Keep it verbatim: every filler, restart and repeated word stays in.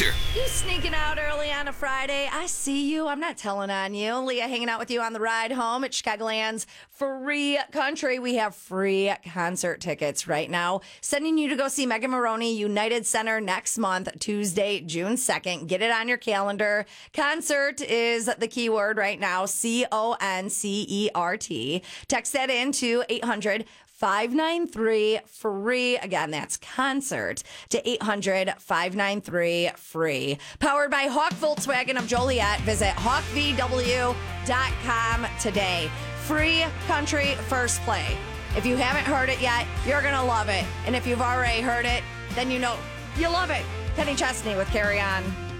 Hunter. You sneaking out early on a Friday. I see you. I'm not telling on you. Leah hanging out with you on the ride home at Chicagoland's Free Country. We have free concert tickets right now. Sending you to go see Megan Maroney, United Center next month, Tuesday, June second. Get it on your calendar. Concert is the keyword right now, C O N C E R T. Text that in to eight hundred five nine three free. Again, that's concert to eight hundred five nine three free. Powered by Hawk Volkswagen of Joliet. Visit hawk v w dot com today. Free Country First Play. If you haven't heard it yet, you're going to love it. And if you've already heard it, then you know you love it. Kenny Chesney with Carry On.